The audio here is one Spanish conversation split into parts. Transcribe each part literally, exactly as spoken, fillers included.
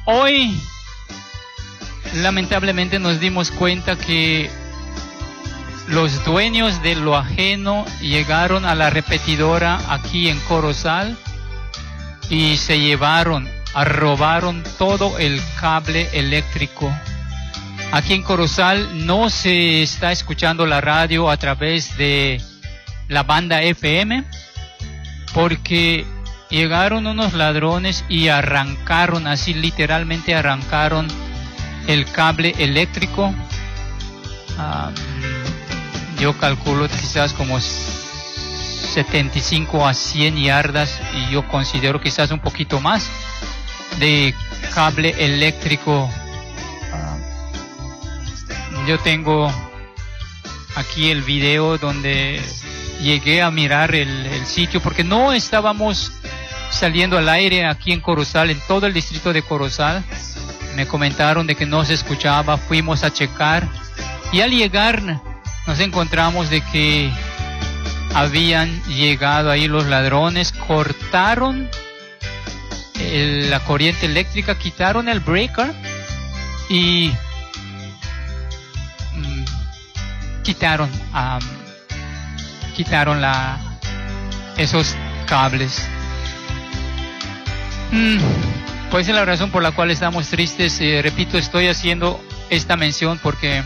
hoy lamentablemente nos dimos cuenta que los dueños de lo ajeno llegaron a la repetidora aquí en Corozal y se llevaron, robaron todo el cable eléctrico. Aquí en Corozal no se está escuchando la radio a través de la banda F M porque llegaron unos ladrones y arrancaron, así literalmente arrancaron el cable eléctrico. Um, yo calculo quizás como setenta y cinco a cien yardas, y yo considero quizás un poquito más de cable eléctrico. Uh, yo tengo aquí el video donde llegué a mirar el, el sitio, porque no estábamos saliendo al aire aquí en Corozal, en todo el distrito de Corozal. Me comentaron de que no se escuchaba, fuimos a checar y al llegar nos encontramos de que habían llegado ahí los ladrones, cortaron el, la corriente eléctrica, quitaron el breaker y mm, quitaron um, quitaron la esos cables. Mm, pues es la razón por la cual estamos tristes. Eh, repito, estoy haciendo esta mención porque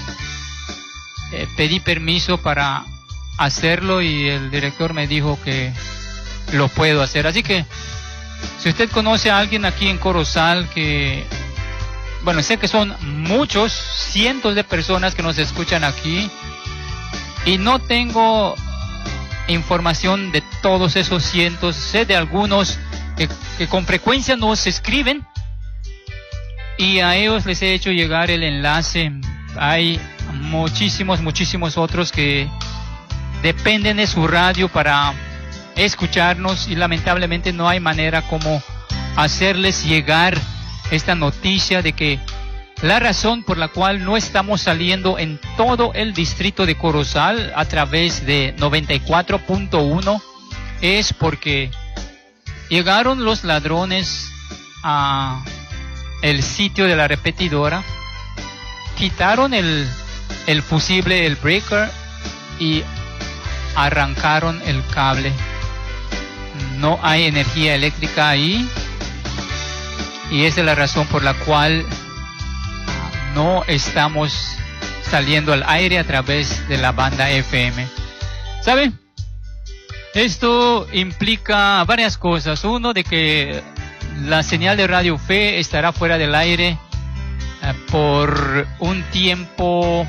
eh, pedí permiso para hacerlo y el director me dijo que lo puedo hacer. Así que si usted conoce a alguien aquí en Corozal que, bueno, sé que son muchos, cientos de personas que nos escuchan aquí y no tengo información de todos esos cientos, sé de algunos que, que con frecuencia nos escriben y a ellos les he hecho llegar el enlace. Hay muchísimos, muchísimos otros que dependen de su radio para escucharnos y lamentablemente no hay manera como hacerles llegar esta noticia de que la razón por la cual no estamos saliendo en todo el distrito de Corozal a través de noventa y cuatro punto uno es porque llegaron los ladrones a el sitio de la repetidora, quitaron el, el fusible, el breaker, y arrancaron el cable. No hay energía eléctrica ahí y esa es la razón por la cual no estamos saliendo al aire a través de la banda F M. ¿Sabe? Esto implica varias cosas. Uno, de que la señal de Radio Fe estará fuera del aire eh, por un tiempo,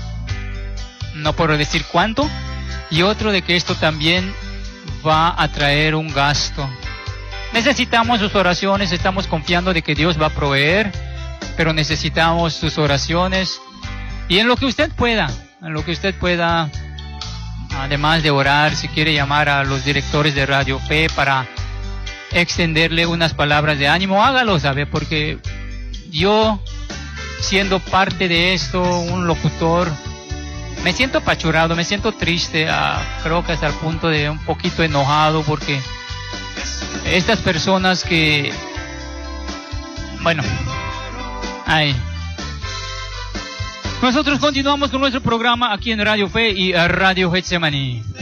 no puedo decir cuánto. Y otro, de que esto también va a traer un gasto. Necesitamos sus oraciones, estamos confiando de que Dios va a proveer, pero necesitamos sus oraciones. Y en lo que usted pueda, en lo que usted pueda, además de orar, si quiere llamar a los directores de Radio Fe para extenderle unas palabras de ánimo, hágalo, ¿sabe? Porque yo, siendo parte de esto, un locutor, me siento apachurrado, me siento triste, uh, creo que hasta el punto de un poquito enojado, porque estas personas que, bueno, ay. Nosotros continuamos con nuestro programa aquí en Radio Fe y Radio Getsemaní.